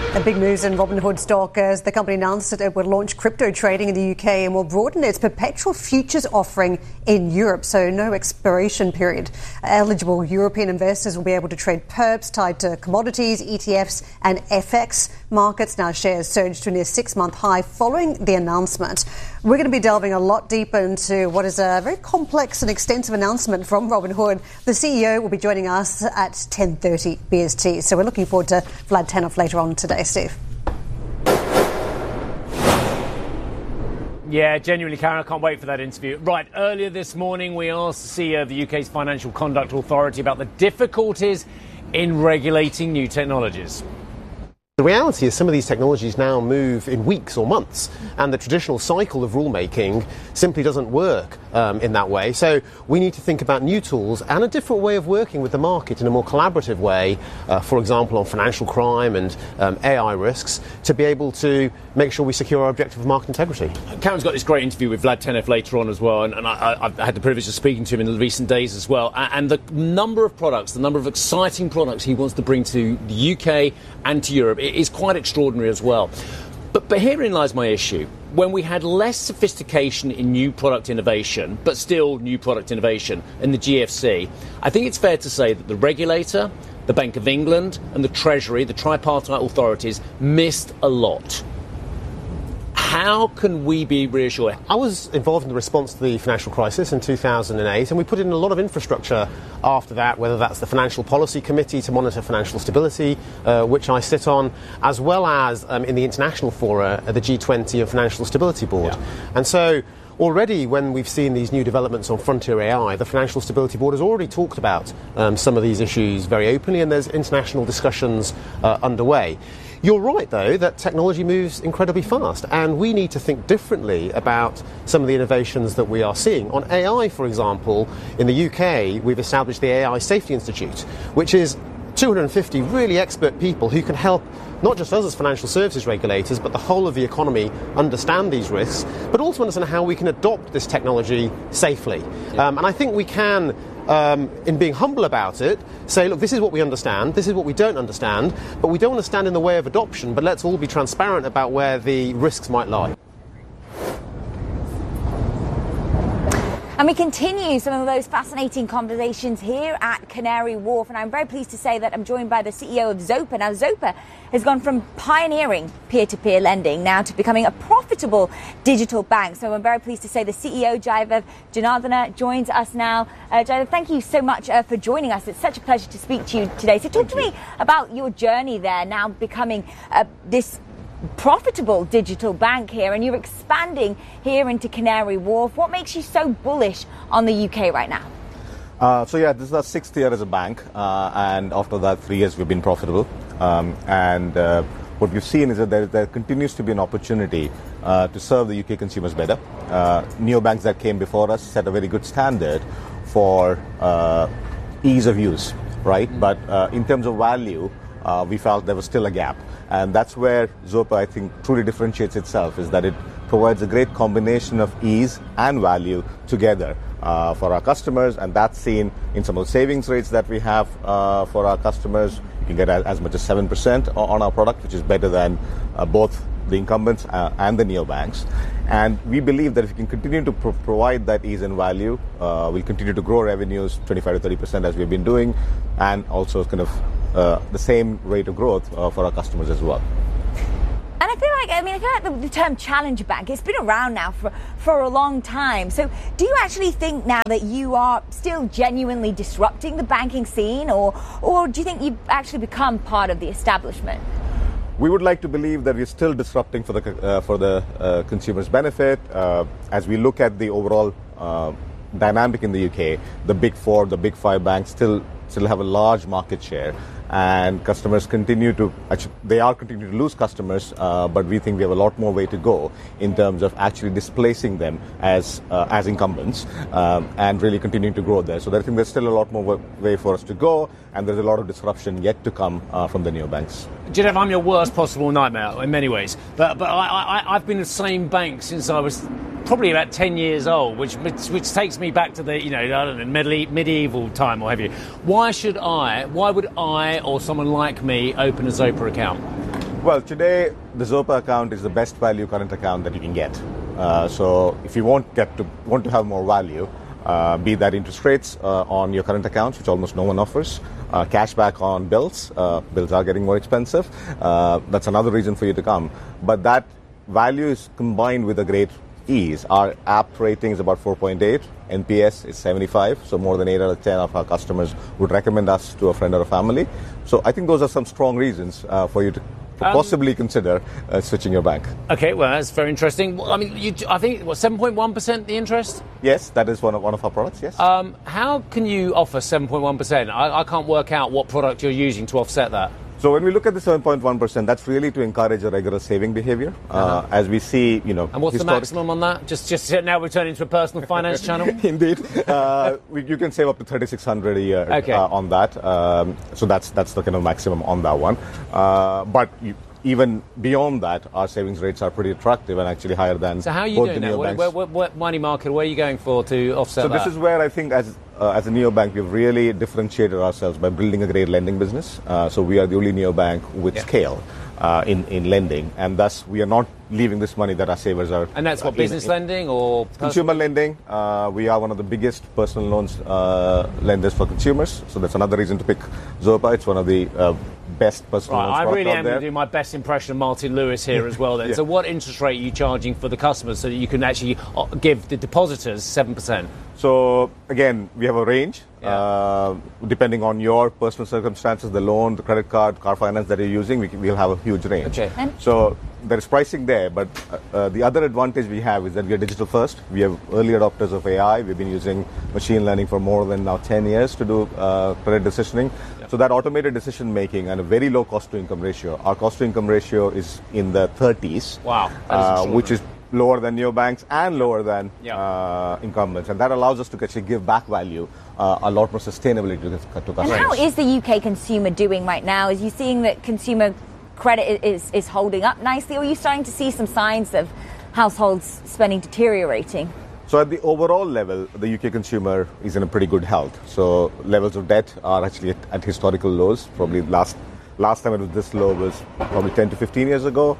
The big news in Robinhood stock as the company announced that it would launch crypto trading in the UK and will broaden its perpetual futures offering in Europe, so no expiration period. Eligible European investors will be able to trade perps tied to commodities, ETFs and FX markets. Now shares surged to a near 6-month high following the announcement. We're going to be delving a lot deeper into what is a very complex and extensive announcement from Robinhood. The CEO will be joining us at 10:30 BST, so we're looking forward to Vlad Tenev later on today. Steve. Yeah, genuinely, Karen, I can't wait for that interview. Right, earlier this morning we asked the CEO of the UK's Financial Conduct Authority about the difficulties in regulating new technologies. The reality is some of these technologies now move in weeks or months, and the traditional cycle of rulemaking simply doesn't work in that way. So we need to think about new tools and a different way of working with the market in a more collaborative way, for example, on financial crime and AI risks, to be able to make sure we secure our objective of market integrity. Karen's got this great interview with Vlad Tenev later on as well, and I've had the privilege of speaking to him in the recent days as well. And the number of products, the number of exciting products he wants to bring to the UK and to Europe is quite extraordinary as well. But herein lies my issue. When we had less sophistication in new product innovation, but still new product innovation in the GFC, I think it's fair to say that the regulator, the Bank of England and the Treasury, the tripartite authorities, missed a lot. How can we be reassured? I was involved in the response to the financial crisis in 2008, and we put in a lot of infrastructure after that, whether that's the Financial Policy Committee to monitor financial stability, which I sit on, as well as in the international fora, the G20 and Financial Stability Board. Yeah. And so already when we've seen these new developments on Frontier AI, the Financial Stability Board has already talked about some of these issues very openly, and there's international discussions underway. You're right, though, that technology moves incredibly fast, and we need to think differently about some of the innovations that we are seeing. On AI, for example, in the UK, we've established the AI Safety Institute, which is 250 really expert people who can help not just us as financial services regulators, but the whole of the economy understand these risks, but also understand how we can adopt this technology safely. Yeah. And I think we can, in being humble about it, say, look, this is what we understand, this is what we don't understand, but we don't want to stand in the way of adoption, but let's all be transparent about where the risks might lie. And we continue some of those fascinating conversations here at Canary Wharf. And I'm very pleased to say that I'm joined by the CEO of Zopa. Now, Zopa has gone from pioneering peer-to-peer lending now to becoming a profitable digital bank. So I'm very pleased to say the CEO, Jaidev Janardana, joins us now. Jaidev, thank you so much for joining us. It's such a pleasure to speak to you today. So talk to me about your journey there, now becoming this profitable digital bank here, and you're expanding here into Canary Wharf. What makes you so bullish on the UK right now? This is our 6th year as a bank, and after that 3 years we've been profitable. What we've seen is that there continues to be an opportunity to serve the UK consumers better. Neobanks that came before us set a very good standard for ease of use, right? But in terms of value, we felt there was still a gap. And that's where Zopa, I think, truly differentiates itself, is that it provides a great combination of ease and value together for our customers. And that's seen in some of the savings rates that we have for our customers. You can get as much as 7% on our product, which is better than both the incumbents and the neobanks. And we believe that if we can continue to provide that ease and value, we'll continue to grow revenues 25 to 30% as we've been doing, and also kind of the same rate of growth for our customers as well. And I feel like the term challenger bank, it's been around now for a long time. So do you actually think now that you are still genuinely disrupting the banking scene, or do you think you've actually become part of the establishment? We would like to believe that we're still disrupting for the consumer's benefit. As we look at the overall dynamic in the UK, the big four, the big five banks still have a large market share, and customers continue to lose customers, but we think we have a lot more way to go in terms of actually displacing them as incumbents, and really continuing to grow there. So I think there's still a lot more way for us to go, and there's a lot of disruption yet to come from the neobanks. Jaidev, I'm your worst possible nightmare in many ways, but I've been in the same bank since I was probably about 10 years old, which takes me back to the I don't know, medieval time or have you. Why would I or someone like me open a Zopa account? Well, today the Zopa account is the best value current account that you can get. So if you want to have more value, be that interest rates on your current accounts, which almost no one offers, cash back on bills. Bills are getting more expensive. That's another reason for you to come. But that value is combined with a great ease. Our app rating is about 4.8. NPS is 75. So more than 8 out of 10 of our customers would recommend us to a friend or a family. So I think those are some strong reasons for you to possibly consider switching your bank. Okay, well, that's very interesting. Well, I mean, I think, 7.1% the interest? Yes, that is one of our products, yes. How can you offer 7.1%? I can't work out what product you're using to offset that. So when we look at the 7.1%, that's really to encourage a regular saving behavior. As we see, And what's the maximum on that? Just now we're turning into a personal finance channel? Indeed. You can save up to $3,600 a year on that. So that's the kind of maximum on that one. But even beyond that, our savings rates are pretty attractive and actually higher than. So how are you doing that? What money market? Where are you going for to offset that? So this is where I think as a neobank, we've really differentiated ourselves by building a great lending business. So we are the only neobank with scale in lending, and thus we are not leaving this money that our savers are. And that's what business lending or consumer lending. We are one of the biggest personal loans lenders for consumers. So that's another reason to pick Zopa. It's one of the best personal loans. I really am going to do my best impression of Martin Lewis here as well. Then, so what interest rate are you charging for the customers so that you can actually give the depositors 7%? So again, we have a range depending on your personal circumstances, the loan, the credit card, car finance that you're using. We'll have a huge range. Okay. So there is pricing there, but the other advantage we have is that we are digital first. We have early adopters of AI. We've been using machine learning for more than now 10 years to do credit decisioning. So that automated decision making and a very low cost to income ratio. Our cost to income ratio is in the 30s. Wow. Which is lower than neobanks and lower than incumbents. And that allows us to actually give back value a lot more sustainably to customers. And how is the UK consumer doing right now? Is you seeing that consumer credit is holding up nicely, or are you starting to see some signs of households spending deteriorating? So at the overall level, the UK consumer is in a pretty good health. So levels of debt are actually at historical lows. Probably last time it was this low was probably 10 to 15 years ago.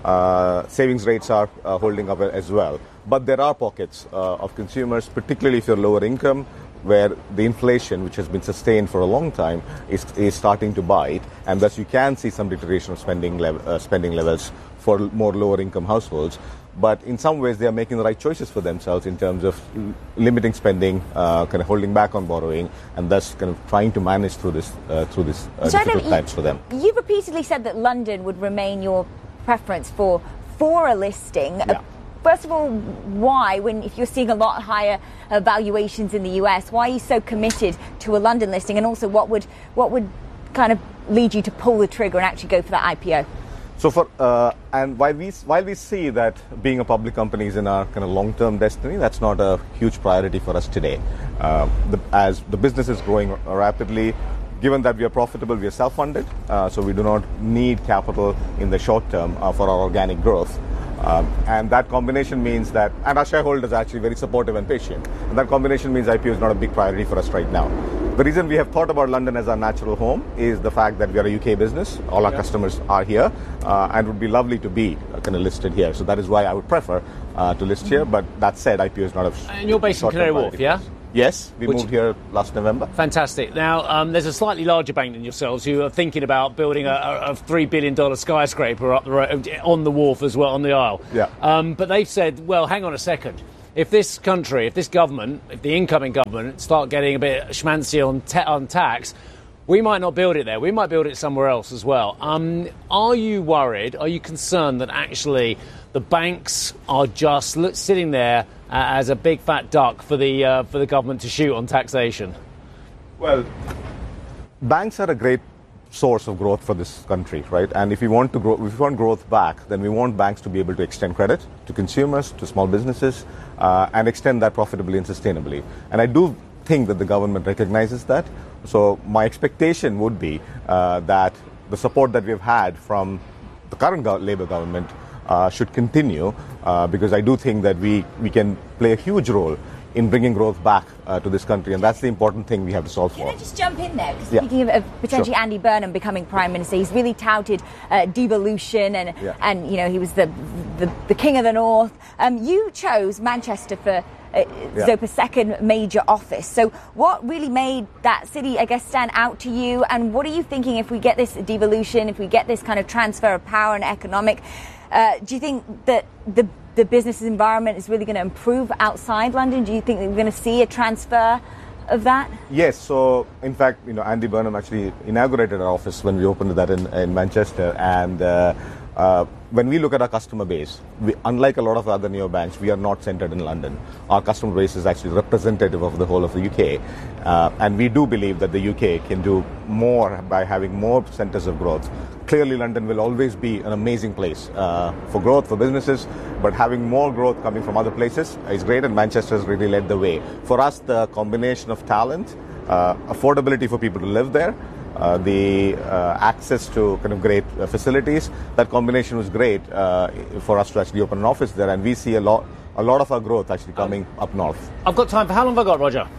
Savings rates are holding up as well. But there are pockets of consumers, particularly if you're lower income, where the inflation, which has been sustained for a long time, is starting to bite. And thus you can see some deterioration of spending levels for more lower income households. But in some ways, they are making the right choices for themselves in terms of limiting spending, kind of holding back on borrowing, and thus kind of trying to manage through this difficult times for them. You've repeatedly said that London would remain your preference for a listing. Yeah. First of all, why, if you're seeing a lot higher valuations in the US, why are you so committed to a London listing? And also, what would kind of lead you to pull the trigger and actually go for that IPO? So and while we see that being a public company is in our kind of long-term destiny, that's not a huge priority for us today. As the business is growing rapidly, given that we are profitable, we are self-funded, so we do not need capital in the short term for our organic growth. And that combination means that, and our shareholders are actually very supportive and patient. And that combination means IPO is not a big priority for us right now. The reason we have thought about London as our natural home is the fact that we are a UK business. All our customers are here, and it would be lovely to be kind of listed here. So that is why I would prefer to list here. But that said, IPO is not a. And you're based in Canary Wharf, yeah? Yes, we moved here last November. Fantastic. Now, there's a slightly larger bank than yourselves who are thinking about building a $3 billion skyscraper up the road, on the wharf as well, on the Isle. Yeah. But they've said, well, hang on a second. If this country, if this government, if the incoming government start getting a bit schmancy on tax, we might not build it there. We might build it somewhere else as well. Are you worried? Are you concerned that actually the banks are just sitting there as a big fat duck for the government to shoot on taxation? Well, banks are a great source of growth for this country, right? And if we want growth back, then we want banks to be able to extend credit to consumers, to small businesses, and extend that profitably and sustainably. And I do think that the government recognizes that. So my expectation would be that the support that we've had from the current Labour government should continue, because I do think that we can play a huge role in bringing growth back to this country, and that's the important thing we have to solve for. Can I just jump in there? Because Yeah. speaking of potentially Sure. Andy Burnham becoming Prime Minister, he's really touted devolution and you know, he was the king of the North. You chose Manchester for Zopa's second major office. So what really made that city, I guess, stand out to you? And what are you thinking if we get this devolution, if we get this kind of transfer of power and economic, do you think that the business environment is really going to improve outside London? Do you think that we're going to see a transfer of that? Yes. So, in fact, you know, Andy Burnham actually inaugurated our office when we opened that in Manchester. And when we look at our customer base, unlike a lot of other neobanks, we are not centered in London. Our customer base is actually representative of the whole of the UK. And we do believe that the UK can do more by having more centers of growth. Clearly, London will always be an amazing place for growth, for businesses, but having more growth coming from other places is great, and Manchester has really led the way. For us, the combination of talent, affordability for people to live there, the access to kind of great facilities, that combination was great for us to actually open an office there, and we see a lot of our growth actually coming up north. I've got time for, how long have I got, Roger?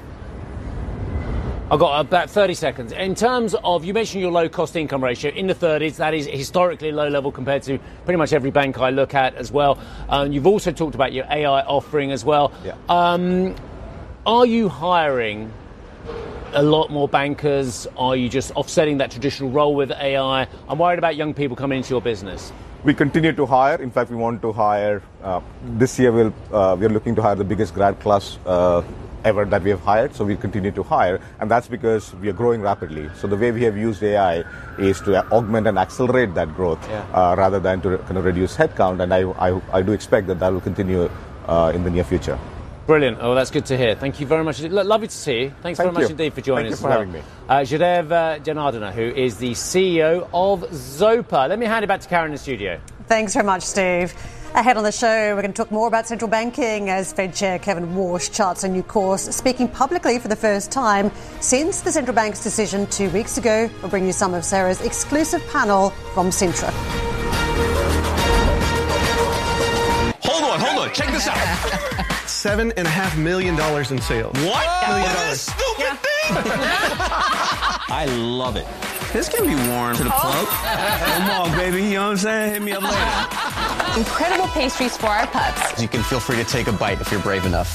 I've got about 30 seconds. In terms of, you mentioned your low cost income ratio in the 30s, that is historically low level compared to pretty much every bank I look at as well. You've also talked about your AI offering as well. Yeah. Are you hiring a lot more bankers? Are you just offsetting that traditional role with AI? I'm worried about young people coming into your business. We continue to hire. In fact, we want to hire, this year we're looking to hire the biggest grad class ever that we have hired, so we continue to hire, and that's because we are growing rapidly. So the way we have used AI is to augment and accelerate that growth rather than to kind of reduce headcount, and I do expect that will continue in the near future. Brilliant. Oh, that's good to hear. Thank you very much. Lovely to see you. Thanks very much indeed for joining us. Thank you for having me. Jaidev Janardana, who is the CEO of Zopa. Let me hand it back to Karen in the studio. Thanks very much, Steve. Ahead on the show, we're going to talk more about central banking as Fed Chair Kevin Warsh charts a new course, speaking publicly for the first time since the central bank's decision 2 weeks ago. We'll bring you some of Sarah's exclusive panel from Sintra. Hold on, check this out. $7.5 million in sales. What? $1 This stupid thing! I love it. This can be worn to the plug. Come on, baby. You know what I'm saying? Hit me up later. Incredible pastries for our pups. You can feel free to take a bite if you're brave enough.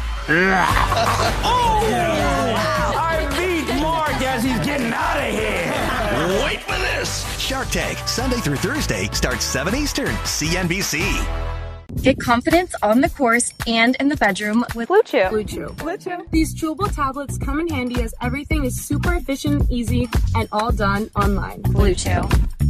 I beat Mark as he's getting out of here. Wait for this! Shark Tank, Sunday through Thursday, starts 7 Eastern, CNBC. Get confidence on the course and in the bedroom with Blue Chew. Blue Chew. Blue Chew. These chewable tablets come in handy as everything is super efficient, easy, and all done online. Blue Chew.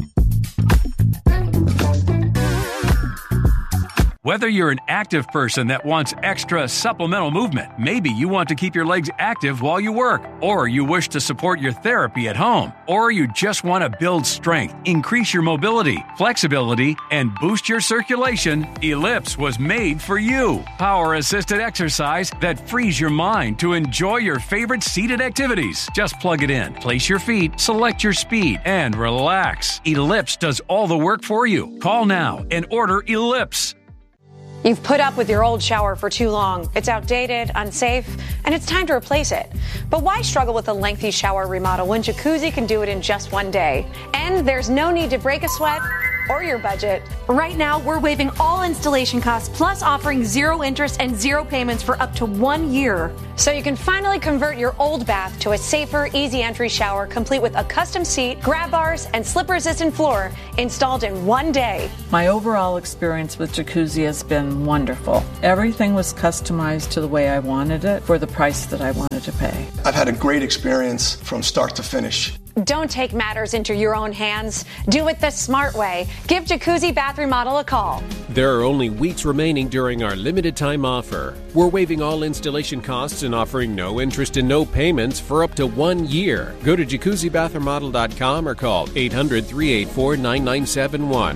Whether you're an active person that wants extra supplemental movement, maybe you want to keep your legs active while you work, or you wish to support your therapy at home, or you just want to build strength, increase your mobility, flexibility, and boost your circulation, Ellipse was made for you. Power-assisted exercise that frees your mind to enjoy your favorite seated activities. Just plug it in, place your feet, select your speed, and relax. Ellipse does all the work for you. Call now and order Ellipse. You've put up with your old shower for too long. It's outdated, unsafe, and it's time to replace it. But why struggle with a lengthy shower remodel when Jacuzzi can do it in just one day? And there's no need to break a sweat or your budget. Right now, we're waiving all installation costs, plus offering 0 interest and 0 payments for up to 1 year. So you can finally convert your old bath to a safer, easy entry shower, complete with a custom seat, grab bars, and slip-resistant floor installed in 1 day. My overall experience with Jacuzzi has been wonderful. Everything was customized to the way I wanted it for the price that I wanted to pay. I've had a great experience from start to finish. Don't take matters into your own hands. Do it the smart way. Give Jacuzzi Bath Remodel a call. There are only weeks remaining during our limited time offer. We're waiving all installation costs and offering no interest and no payments for up to 1 year. Go to jacuzzibathremodel.com or call 800-384-9971.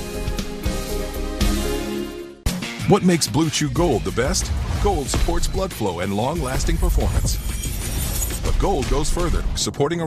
What makes Blue Chew Gold the best? Gold supports blood flow and long-lasting performance. But Gold goes further, supporting a